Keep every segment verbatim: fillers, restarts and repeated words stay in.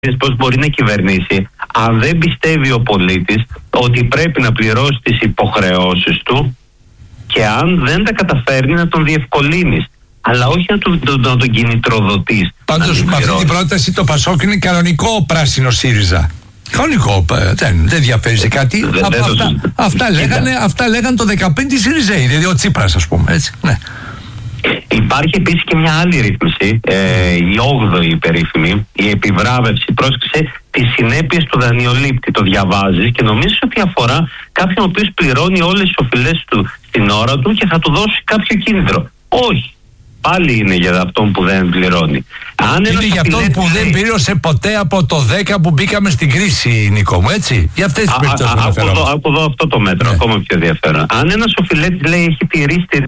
πώς μπορεί να κυβερνήσει αν δεν πιστεύει ο πολίτης ότι πρέπει να πληρώσει τις υποχρεώσεις του και αν δεν τα καταφέρνει να τον διευκολύνεις, αλλά όχι να τον, τον, τον, τον κινητροδοτείς. Πάντως με αυτή την πρόταση το Πασόκ είναι κανονικό πράσινο ΣΥΡΙΖΑ. Κανονικό, δεν, δεν διαφέρει σε κάτι. Δεν, από δεν αυτά, το... αυτά, λέγανε, αυτά λέγανε το δεκαπέντε ΣΥΡΙΖΑΙ, δηλαδή ο Τσίπρας, ας πούμε, έτσι, ναι. Υπάρχει επίσης και μια άλλη ρύθμιση, ε, η όγδοη περίφημη, η επιβράβευση, πρόσεξε, τις συνέπειες του δανειολήπτη. Το διαβάζεις και νομίζεις ότι αφορά κάποιον ο οποίος πληρώνει όλες τις οφειλές του στην ώρα του και θα του δώσει κάποιο κίνητρο. Όχι. Πάλι είναι για αυτόν που δεν πληρώνει. Αν είναι για αυτόν που δεν πλήρωσε ποτέ από το δέκα που μπήκαμε στην κρίση, Νίκο μου, έτσι. Για αυτές τις περιπτώσεις που αναφέρομαι. Από εδώ αυτό το μέτρο, ναι. Ακόμα πιο ενδιαφέρον. Αν ένας οφειλέτης λέει έχει τηρήσει τη...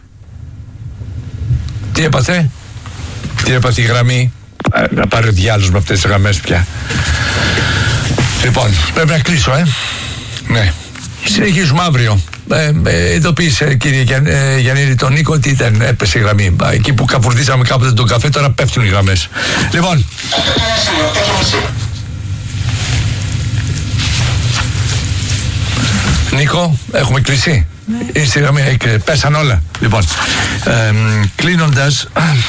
Τι έπαθε, τι έπαθε η γραμμή, ε, να πάρει ο διάλογος με αυτές τις γραμμές πια. Λοιπόν, πρέπει να κλείσω, ε. Ναι. Συνεχίζουμε αύριο. Ε, ε, ειδοποίησε κύριε Γιαν, ε, Γιαννήρη τον Νίκο ότι ήταν, έπεσε η γραμμή. Εκεί που καφουρδίσαμε κάποτε τον καφέ, τώρα πέφτουν οι γραμμές. Λοιπόν. Νίκο, έχουμε κλείσει. Ναι. Η σειρά, πέσαν όλα. Λοιπόν, ε, κλείνοντας,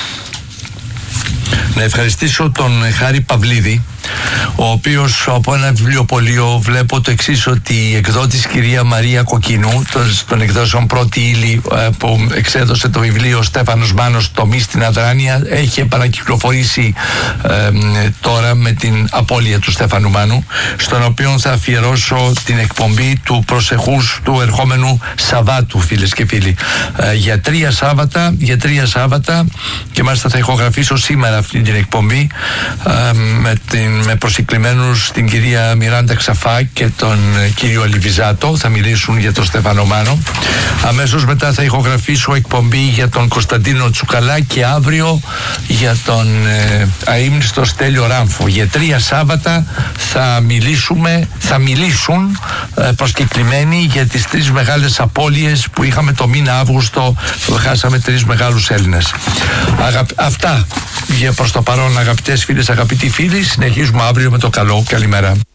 να ευχαριστήσω τον Χάρη Παυλίδη, ο οποίος από ένα βιβλιοπωλείο βλέπω το εξής, ότι η εκδότης κυρία Μαρία Κοκκινού των εκδόσεων Πρώτη Ύλη, που εξέδωσε το βιβλίο Στέφανος Μάνος «Τομή στην Αδράνεια», έχει επανακυκλοφορήσει ε, τώρα με την απώλεια του Στέφανου Μάνου, στον οποίο θα αφιερώσω την εκπομπή του προσεχούς του ερχόμενου Σαββάτου, φίλες και φίλοι, ε, για τρία Σάββατα για τρία Σάββατα και μάλιστα θα ηχογραφήσω σήμερα αυτή την εκπομπή ε, με την με προσυκλημένους την κυρία Μιράντα Ξαφά και τον κύριο Αλιβιζάτο. Θα μιλήσουν για τον Στέφανο Μάνο. Αμέσως μετά θα ηχογραφήσω εκπομπή για τον Κωνσταντίνο Τσουκαλά και αύριο για τον ε, αείμνηστο Στέλιο Ράμφο. Για τρία Σάββατα θα μιλήσουμε, θα μιλήσουν ε, προσκεκλημένοι για τις τρεις μεγάλες απώλειες που είχαμε το μήνα Αύγουστο, που χάσαμε τρεις μεγάλους Έλληνες. Αγα... Αυτά για προς το παρόν, αγαπητές φίλες, αγαπητοί φίλοι. Συνεχίζουμε αύριο με το καλό. Καλημέρα.